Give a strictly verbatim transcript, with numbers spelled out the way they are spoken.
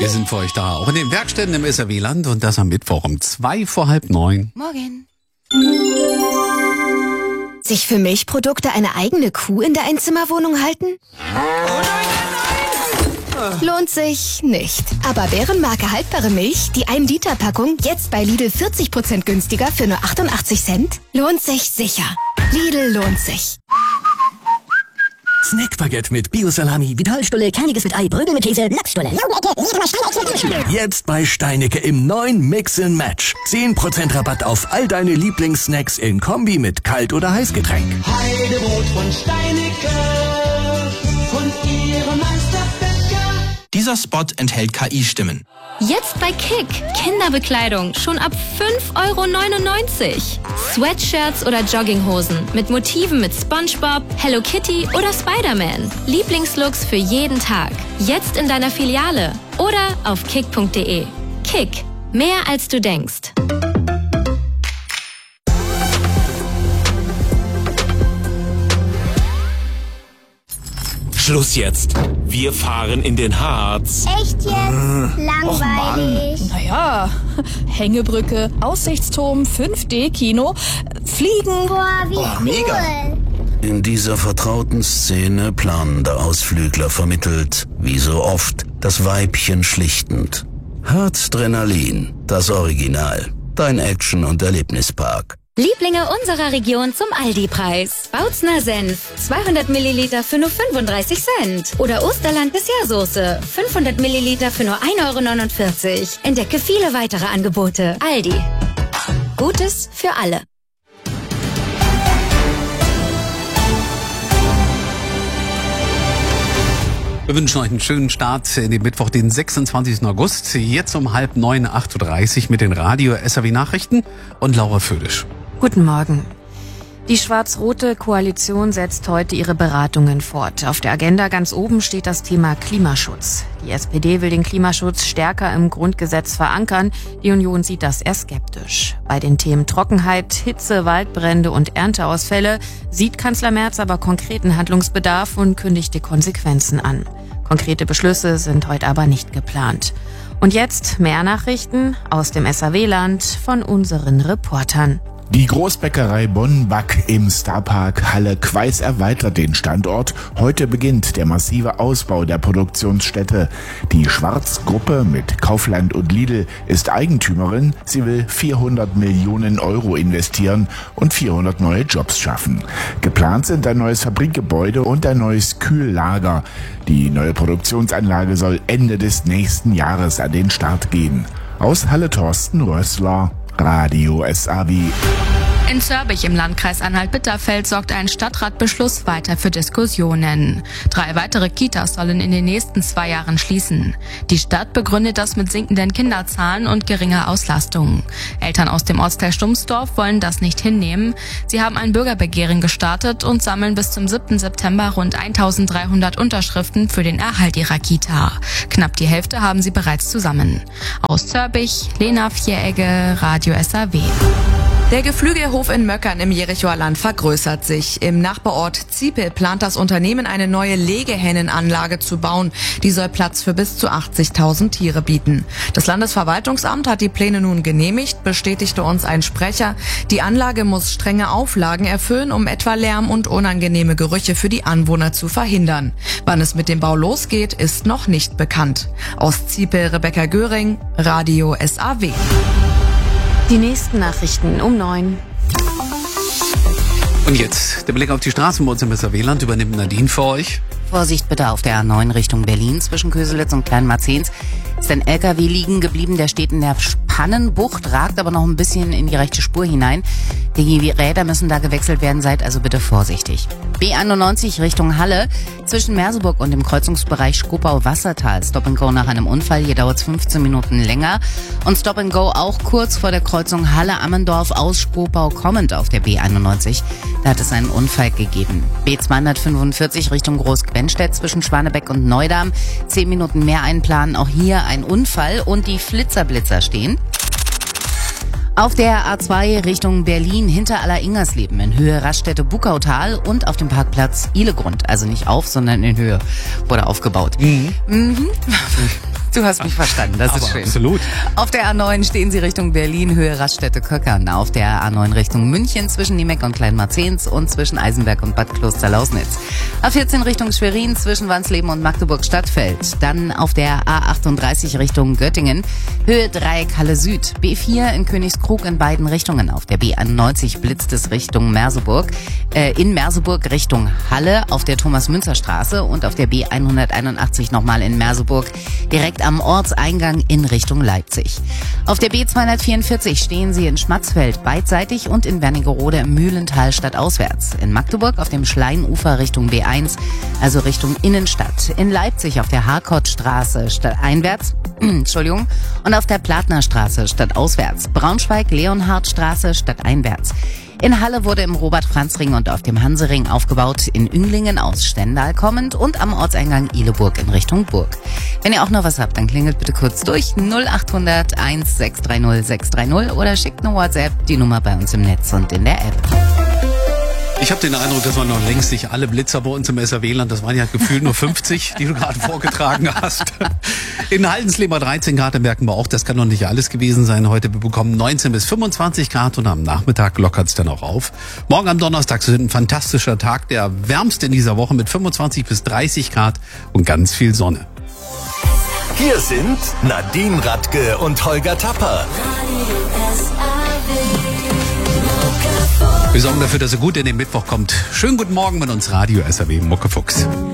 Wir sind für euch da, auch in den Werkstätten im S R W-Land und das am Mittwoch um zwei vor halb neun. Morgen. Sich für Milchprodukte eine eigene Kuh in der Einzimmerwohnung halten? Lohnt sich nicht. Aber Bärenmarke haltbare Milch, die ein Liter Packung, jetzt bei Lidl vierzig Prozent günstiger für nur achtundachtzig Cent? Lohnt sich sicher. Lidl lohnt sich. Snackbaguette mit Bio-Salami, Vitalstulle, kerniges mit Ei, Brögel mit Käse, Lachsstulle. jetzt bei Steinecke im neuen Mix and Match. zehn Prozent Rabatt auf all deine Lieblingssnacks in Kombi mit Kalt- oder Heißgetränk. Heidebrot von Steinecke, von ihrem Meisterbäcker. Dieser Spot enthält K I-Stimmen. Jetzt bei Kick. Kinderbekleidung schon ab fünf Euro neunundneunzig. Sweatshirts oder Jogginghosen mit Motiven mit SpongeBob, Hello Kitty oder Spider-Man. Lieblingslooks für jeden Tag. Jetzt in deiner Filiale oder auf kick punkt de. Kick. Mehr als du denkst. Schluss jetzt. Wir fahren in den Harz. Echt jetzt? Langweilig. Naja, Hängebrücke, Aussichtsturm, fünf D Kino, Fliegen. Boah, wie Oh, cool. mega. In dieser vertrauten Szene planender Ausflügler vermittelt, wie so oft, das Weibchen schlichtend. Harzdrenalin, das Original. Dein Action- und Erlebnispark. Lieblinge unserer Region zum Aldi-Preis. Bautzner Senf, zweihundert Milliliter für nur fünfunddreißig Cent. Oder Osterland Dessertsoße, fünfhundert Milliliter für nur ein Euro neunundvierzig. Entdecke viele weitere Angebote. Aldi. Gutes für alle. Wir wünschen euch einen schönen Start in den Mittwoch, den sechsundzwanzigsten August. Jetzt um halb neun, acht Uhr dreißig mit den Radio S R W Nachrichten und Laura Födisch. Guten Morgen. Die schwarz-rote Koalition setzt heute ihre Beratungen fort. Auf der Agenda ganz oben steht das Thema Klimaschutz. Die S P D will den Klimaschutz stärker im Grundgesetz verankern. Die Union sieht das eher skeptisch. Bei den Themen Trockenheit, Hitze, Waldbrände und Ernteausfälle sieht Kanzler Merz aber konkreten Handlungsbedarf und kündigte Konsequenzen an. Konkrete Beschlüsse sind heute aber nicht geplant. Und jetzt mehr Nachrichten aus dem S R W-Land von unseren Reportern. Die Großbäckerei Bonn-Back im Starpark Halle-Queis erweitert den Standort. Heute beginnt der massive Ausbau der Produktionsstätte. Die Schwarz-Gruppe mit Kaufland und Lidl ist Eigentümerin. Sie will vierhundert Millionen Euro investieren und vierhundert neue Jobs schaffen. Geplant sind ein neues Fabrikgebäude und ein neues Kühllager. Die neue Produktionsanlage soll Ende des nächsten Jahres an den Start gehen. Aus Halle Thorsten Rössler, Radio S R W. In Zörbich im Landkreis Anhalt-Bitterfeld sorgt ein Stadtratbeschluss weiter für Diskussionen. Drei weitere Kitas sollen in den nächsten zwei Jahren schließen. Die Stadt begründet das mit sinkenden Kinderzahlen und geringer Auslastung. Eltern aus dem Ortsteil Stumpsdorf wollen das nicht hinnehmen. Sie haben ein Bürgerbegehren gestartet und sammeln bis zum siebten September rund eintausenddreihundert Unterschriften für den Erhalt ihrer Kita. Knapp die Hälfte haben sie bereits zusammen. Aus Zörbich, Lena Vieregge, Radio S R W. Der Geflügelhof in Möckern im Jerichoer Land vergrößert sich. Im Nachbarort Ziepel plant das Unternehmen, eine neue Legehennenanlage zu bauen. Die soll Platz für bis zu achtzigtausend Tiere bieten. Das Landesverwaltungsamt hat die Pläne nun genehmigt, bestätigte uns ein Sprecher. Die Anlage muss strenge Auflagen erfüllen, um etwa Lärm und unangenehme Gerüche für die Anwohner zu verhindern. Wann es mit dem Bau losgeht, ist noch nicht bekannt. Aus Ziepel Rebecca Göring, Radio S R W. Die nächsten Nachrichten um neun. Und jetzt der Blick auf die Straßen bei uns im S R W-Land übernimmt Nadine für euch. Vorsicht bitte auf der A neun Richtung Berlin. Zwischen Köselitz und Kleinmarzens ist ein L K W liegen geblieben. Der steht in der Spannenbucht, ragt aber noch ein bisschen in die rechte Spur hinein. Die Räder müssen da gewechselt werden, seid also bitte vorsichtig. B einundneunzig Richtung Halle. Zwischen Merseburg und dem Kreuzungsbereich Skopau-Wassertal. Stop and Go nach einem Unfall. Hier dauert es fünfzehn Minuten länger. Und Stop and Go auch kurz vor der Kreuzung Halle-Ammendorf aus Skopau kommend auf der B einundneunzig. Da hat es einen Unfall gegeben. B zweihundertfünfundvierzig Richtung Groß-Gwenstedt zwischen Schwanebeck und Neudamm. Zehn Minuten mehr einplanen. Auch hier ein Unfall und die Flitzer-Blitzer stehen. Auf der A zwei Richtung Berlin hinter Aller-Ingersleben in Höhe Raststätte-Bukautal und auf dem Parkplatz Ihlegrund. Also nicht auf, sondern in Höhe wurde aufgebaut. Mhm. Mhm. Du hast mich verstanden, das Aber ist schön. Absolut. Auf der A neun stehen Sie Richtung Berlin, Höhe Raststätte-Köckern. Auf der A neun Richtung München zwischen Niemeck und Kleinmarzens und zwischen Eisenberg und Bad Kloster-Lausnitz. A vierzehn Richtung Schwerin zwischen Wansleben und Magdeburg-Stadtfeld. Dann auf der A achtunddreißig Richtung Göttingen, Höhe Dreieck Halle Süd. B vier in Königskrug in beiden Richtungen. Auf der B einundneunzig blitzt es Richtung Merseburg. Äh, in Merseburg Richtung Halle auf der Thomas-Münzer-Straße und auf der B hunderteinundachtzig nochmal in Merseburg direkt am Ortseingang in Richtung Leipzig. Auf der B zweihundertvierundvierzig stehen Sie in Schmatzfeld beidseitig und in Wernigerode im Mühlental stadtauswärts. In Magdeburg auf dem Schleinufer Richtung B eins, also Richtung Innenstadt. In Leipzig auf der Harkottstraße stadteinwärts, Entschuldigung, und auf der Platnerstraße stadtauswärts. Braunschweig Leonhardstraße stadteinwärts. In Halle wurde im Robert-Franz-Ring und auf dem Hansering aufgebaut, in Ünglingen aus Stendal kommend und am Ortseingang Ihleburg in Richtung Burg. Wenn ihr auch noch was habt, dann klingelt bitte kurz durch null acht hundert eins sechs drei null sechs drei null oder schickt eine WhatsApp, die Nummer bei uns im Netz und in der App. Ich habe den Eindruck, das waren noch längst nicht alle Blitzer bei uns im S R W-Land. Das waren ja gefühlt nur fünfzig, die du gerade vorgetragen hast. In Haldensleben dreizehn Grad, da merken wir auch, das kann noch nicht alles gewesen sein. Heute wir bekommen neunzehn bis fünfundzwanzig Grad und am Nachmittag lockert es dann auch auf. Morgen am Donnerstag wird ein fantastischer Tag, der wärmste in dieser Woche mit fünfundzwanzig bis dreißig Grad und ganz viel Sonne. Hier sind Nadine Radke und Holger Tapper. Wir sorgen dafür, dass er gut in den Mittwoch kommt. Schönen guten Morgen mit uns Radio S R W Muckefuchs.